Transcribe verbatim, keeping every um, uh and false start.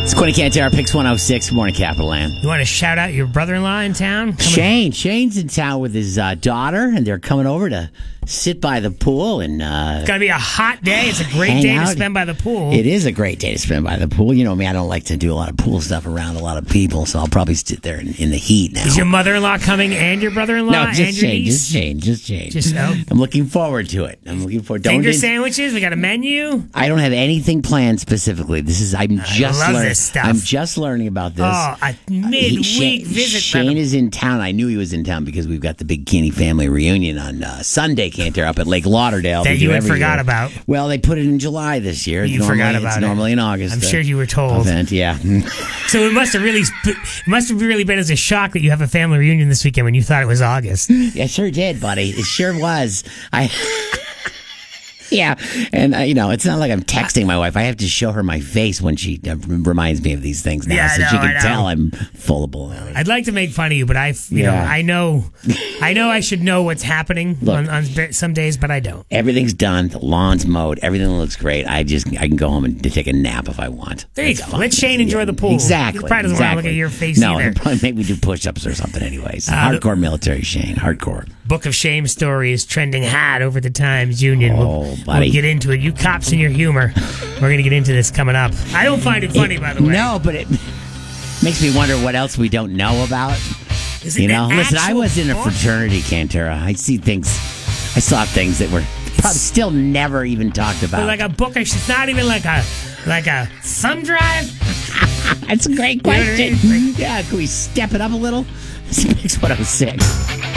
It's Quinn Cantera, Pix one oh six, Morning Capital Land. You want to shout out your brother-in-law in town? Coming- Shane. Shane's in town with his uh, daughter, and they're coming over to sit by the pool. And uh, It's going to be a hot day. It's a great hang day out. to spend by the pool. It is a great day to spend by the pool. You know me, I don't like to do a lot of pool stuff around a lot of people, so I'll probably sit there in, in the heat now. Is your mother-in-law coming and your brother-in-law no, and just your Shane, niece? just Shane, just Shane. Just, oh. I'm looking forward to it. I'm looking forward. Don't Finger dis- sandwiches? We got a menu? I don't have anything planned specifically. This is I'm just love learning. this stuff. I'm just learning about this. Oh, a midweek He- Shane, visit. Shane is in town. I knew he was in town because we've got the big Keeney family reunion on uh, Sunday, Cantor, up at Lake Lauderdale. That We you do had every forgot year. about. Well, they put it in July this year. You normally, forgot about it's it. normally in August. I'm uh, sure you were told. Event, yeah. So it must have really, it must have really been as a shock that you have a family reunion this weekend when you thought it was August. Yeah, sure did, buddy. It sure was. I. Yeah, and uh, you know, it's not like I'm texting my wife. I have to show her my face when she uh, reminds me of these things now, Yeah, I so she know, I can know. tell I'm full of baloney. I'd like to make fun of you, but I, you know, Yeah. I know, I know I should know what's happening Look. on, on some days, but I don't. Everything's done. The lawn's mowed. Everything looks great. I just I can go home and take a nap if I want. There you That's go. fine. Let Shane enjoy the pool. Exactly. He probably doesn't exactly. want to look at your face no, either. he'll probably make me do push-ups or something. Anyways, Uh, hardcore military Shane. Hardcore. Book of Shame story is trending hot over the Times Union. Oh, we'll, buddy. we'll get into it. You cops and your humor. We're going to get into this coming up. I don't find it funny, It- by the way. No, but it makes me wonder what else we don't know about. Is it You know, an listen, I actual was in a book? fraternity, Cantora. I see things. I saw things that were probably still never even talked about. But like a book, it's not even like a like a thumb drive. That's a great You know what I question. mean? Yeah, can we step it up a little? It's Mix one oh six.